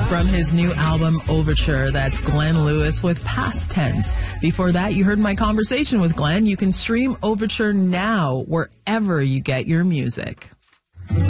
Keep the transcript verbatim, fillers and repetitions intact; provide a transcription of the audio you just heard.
from his new album Overture. That's Glenn Lewis with Past Tense. Before that, you heard my conversation with Glenn. You can stream Overture now wherever you get your music.